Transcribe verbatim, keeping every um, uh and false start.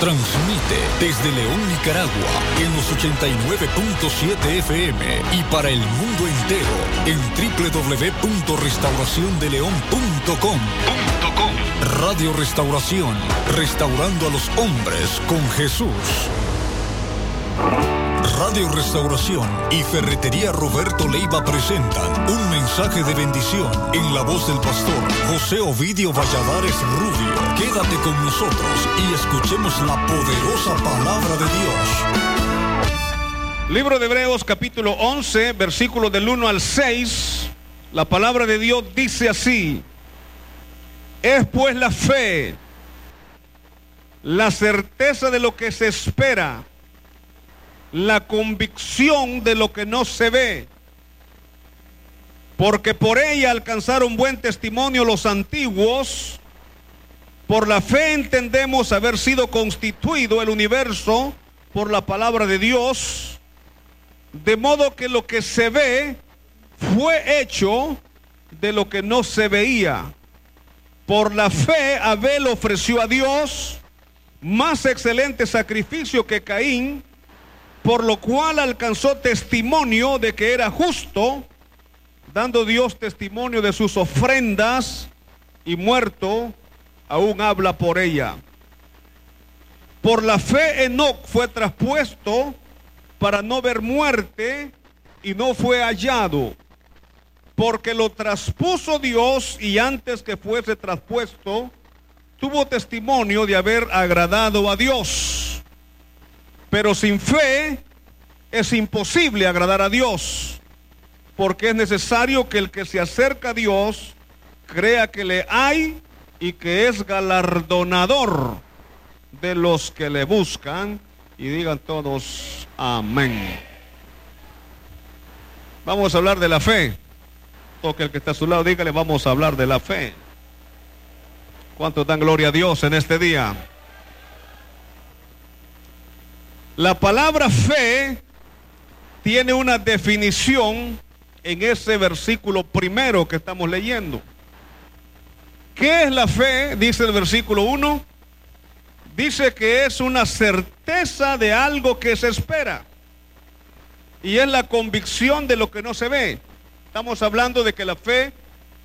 Transmite desde León, Nicaragua, en los ochenta y nueve punto siete F M y para el mundo entero en doble u doble u doble u punto restauración de león punto com. Radio Restauración, restaurando a los hombres con Jesús. Radio Restauración y Ferretería Roberto Leiva presentan un mensaje de bendición en la voz del pastor José Ovidio Valladares Rubio. Quédate con nosotros y escuchemos la poderosa palabra de Dios. Libro de Hebreos capítulo once, versículos del uno al seis. La palabra de Dios dice así: es pues la fe, la certeza de lo que se espera, la convicción de lo que no se ve, porque por ella alcanzaron buen testimonio los antiguos. Por la fe entendemos haber sido constituido el universo por la palabra de Dios, de modo que lo que se ve fue hecho de lo que no se veía. Por la fe Abel ofreció a Dios más excelente sacrificio que Caín, por lo cual alcanzó testimonio de que era justo, dando Dios testimonio de sus ofrendas, y muerto aún habla por ella. Por la fe Enoc fue traspuesto para no ver muerte, y no fue hallado, porque lo traspuso Dios, y antes que fuese traspuesto, tuvo testimonio de haber agradado a Dios. Pero sin fe es imposible agradar a Dios, porque es necesario que el que se acerca a Dios crea que le hay y que es galardonador de los que le buscan. Y digan todos amén. Vamos a hablar de la fe. Toque el que está a su lado, dígale: vamos a hablar de la fe. ¿Cuántos dan gloria a Dios en este día? La palabra fe tiene una definición en ese versículo primero que estamos leyendo. ¿Qué es la fe? Dice el versículo uno. Dice que es una certeza de algo que se espera, y es la convicción de lo que no se ve. Estamos hablando de que la fe